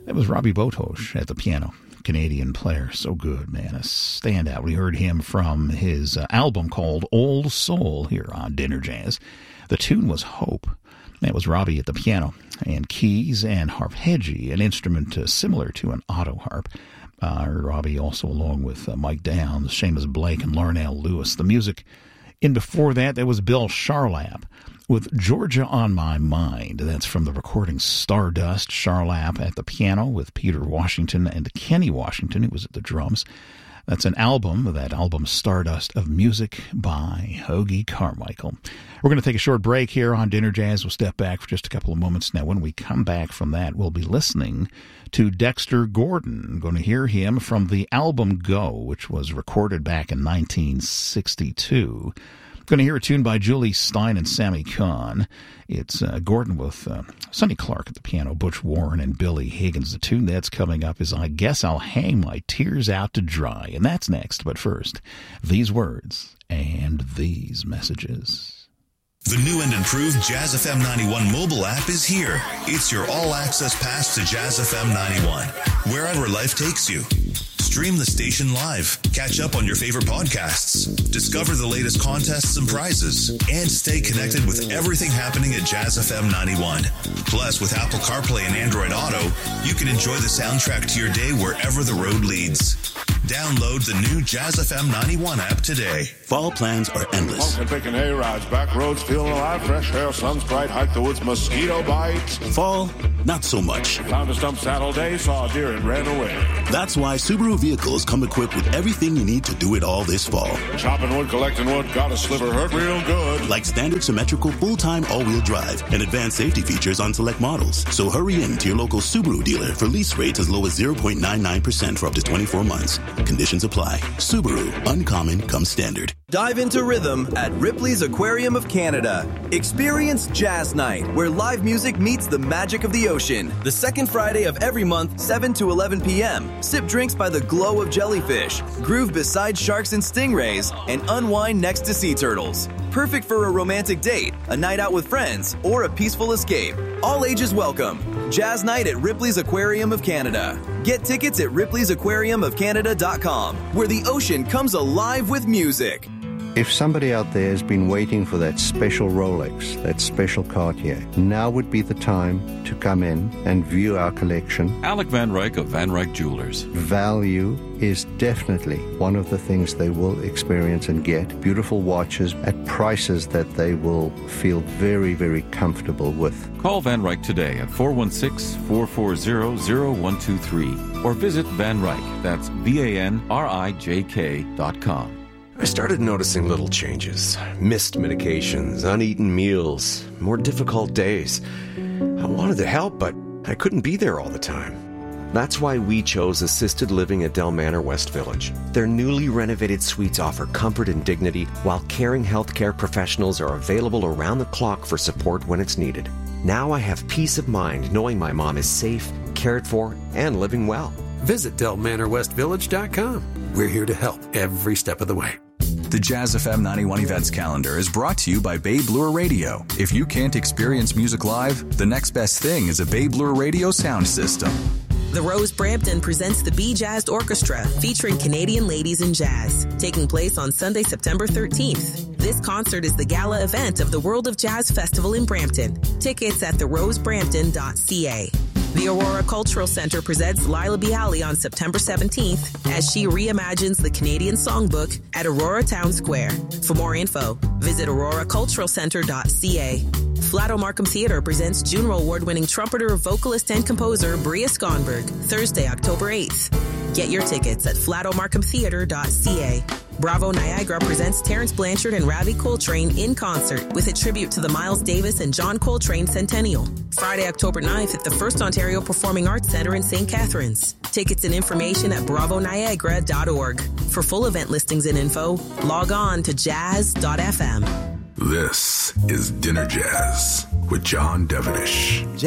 That was Robbie Botosh at the piano. Canadian player. So good, man. A standout. We heard him from his album called Old Soul here on Dinner Jazz. The tune was Hope. That was Robbie at the piano and keys and harpeggi, an instrument similar to an auto harp. Robbie also along with Mike Downs, Seamus Blake, and Larnell Lewis. The music in before that, there was Bill Charlap with Georgia on My Mind. That's from the recording Stardust. Charlap at the piano with Peter Washington and Kenny Washington, who was at the drums. That's an album, that album Stardust, of music by Hoagy Carmichael. We're going to take a short break here on Dinner Jazz. We'll step back for just a couple of moments. Now, when we come back from that, we'll be listening to Dexter Gordon. I'm going to hear him from the album Go, which was recorded back in 1962. Going to hear a tune by Julie Stein and Sammy Kahn. It's Gordon with Sonny Clark at the piano, Butch Warren and Billy Higgins. The tune that's coming up is I Guess I'll Hang My Tears Out to Dry, and that's next. But first, these words and these messages. The new and improved Jazz FM 91 mobile app is here. It's your all-access pass to Jazz FM 91, wherever life takes you. Stream the station live, catch up on your favorite podcasts, discover the latest contests and prizes, and stay connected with everything happening at Jazz FM 91. Plus, with Apple CarPlay and Android Auto, you can enjoy the soundtrack to your day wherever the road leads. Download the new Jazz FM 91 app today. Fall plans are endless. Walking, picking hay rides, back roads, feeling alive, fresh air, sun's bright, hike the woods, mosquito bites. Fall, not so much. Found a stump saddle day, saw a deer and ran away. That's why Subaru vehicles come equipped with everything you need to do it all this fall. Chopping wood, collecting wood, got a sliver, hurt real good. Like standard symmetrical full-time all-wheel drive and advanced safety features on select models. So hurry in to your local Subaru dealer for lease rates as low as 0.99% for up to 24 months. Conditions apply. Subaru, uncommon comes standard. Dive into rhythm at Ripley's Aquarium of Canada. Experience Jazz Night, where live music meets the magic of the ocean. The second Friday of every month, 7 to 11 p.m. Sip drinks by the glow of jellyfish, groove beside sharks and stingrays, and unwind next to sea turtles. Perfect for a romantic date, a night out with friends, or a peaceful escape. All ages welcome. Jazz Night at Ripley's Aquarium of Canada. Get tickets at ripleysAquariumofcanada.com, where the ocean comes alive with music. If somebody out there has been waiting for that special Rolex, that special Cartier, now would be the time to come in and view our collection. Alec Van Ryk of Van Ryk Jewelers. Value is definitely one of the things they will experience and get. Beautiful watches at prices that they will feel very, very comfortable with. Call Van Ryk today at 416-440-0123 or visit Van Ryk, that's VANRIJK.com. I started noticing little changes. Missed medications, uneaten meals, more difficult days. I wanted to help, but I couldn't be there all the time. That's why we chose assisted living at Del Manor West Village. Their newly renovated suites offer comfort and dignity, while caring healthcare professionals are available around the clock for support when it's needed. Now I have peace of mind knowing my mom is safe, cared for, and living well. Visit DelManorWestVillage.com. We're here to help every step of the way. The Jazz FM 91 events calendar is brought to you by Babe Lure Radio. If you can't experience music live, the next best thing is a Babe Lure Radio sound system. The Rose Brampton presents the Be Jazzed Orchestra, featuring Canadian ladies in jazz, taking place on Sunday, September 13th. This concert is the gala event of the World of Jazz Festival in Brampton. Tickets at therosebrampton.ca. The Aurora Cultural Center presents Lila Bialy on September 17th as she reimagines the Canadian Songbook at Aurora Town Square. For more info, visit auroraculturalcenter.ca. Flato Markham Theatre presents Juno Award-winning trumpeter, vocalist, and composer Bria Skonberg, Thursday, October 8th. Get your tickets at flatomarkhamtheatre.ca. Bravo Niagara presents Terrence Blanchard and Ravi Coltrane in concert with a tribute to the Miles Davis and John Coltrane Centennial. Friday, October 9th at the First Ontario Performing Arts Centre in St. Catharines. Tickets and information at bravoniagara.org. For full event listings and info, log on to jazz.fm. This is Dinner Jazz with John Devenish.